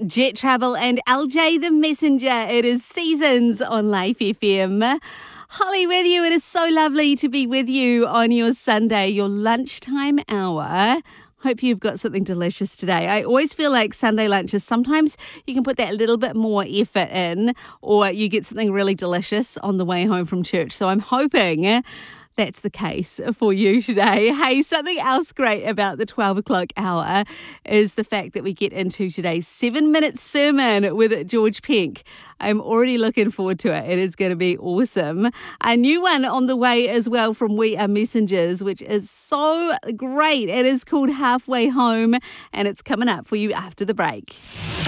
Jet Travel and LJ the Messenger. It is Seasons on Life FM. Holly with you. It is so lovely to be with you on your Sunday, your lunchtime hour. Hope you've got something delicious today. I always feel like Sunday lunches, sometimes you can put that little bit more effort in, or you get something really delicious on the way home from church. So I'm hoping that's the case for you today. Hey, something else great about the 12 o'clock hour is the fact that we get into today's 7-minute sermon with George Penk. I'm already looking forward to it. It is going to be awesome. A new one on the way as well from We Are Messengers, which is so great. It is called Halfway Home, and it's coming up for you after the break.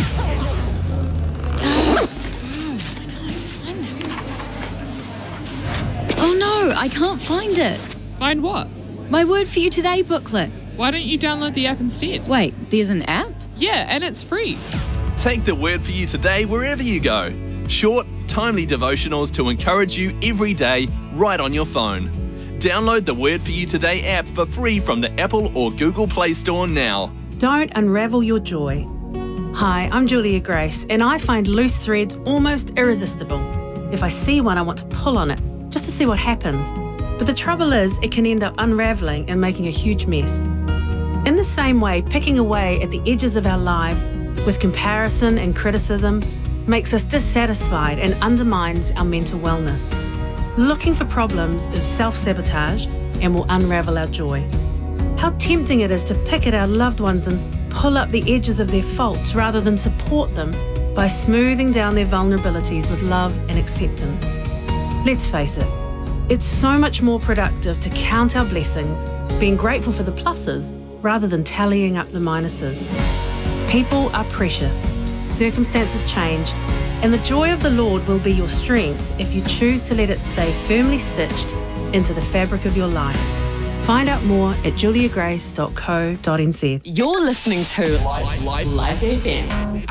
Oh no, I can't find it. Find what? My Word For You Today booklet. Why don't you download the app instead? Wait, there's an app? Yeah, and it's free. Take the Word For You Today wherever you go. Short, timely devotionals to encourage you every day right on your phone. Download the Word For You Today app for free from the Apple or Google Play Store now. Don't unravel your joy. Hi, I'm Julia Grace, and I find loose threads almost irresistible. If I see one, I want to pull on it, just to see what happens. But the trouble is, it can end up unraveling and making a huge mess. In the same way, picking away at the edges of our lives with comparison and criticism makes us dissatisfied and undermines our mental wellness. Looking for problems is self-sabotage and will unravel our joy. How tempting it is to pick at our loved ones and pull up the edges of their faults rather than support them by smoothing down their vulnerabilities with love and acceptance. Let's face it, it's so much more productive to count our blessings, being grateful for the pluses, rather than tallying up the minuses. People are precious, circumstances change, and the joy of the Lord will be your strength if you choose to let it stay firmly stitched into the fabric of your life. Find out more at juliagrace.co.nz. You're listening to Live FM.